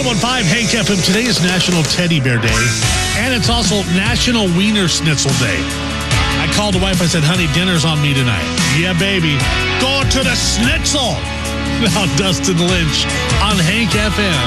101.5 Hank FM. Today is National Teddy Bear Day, and it's also National Wiener Schnitzel Day. I called the wife. I said, honey, dinner's on me tonight. Yeah, baby. Go to the schnitzel. Now, Dustin Lynch on Hank FM.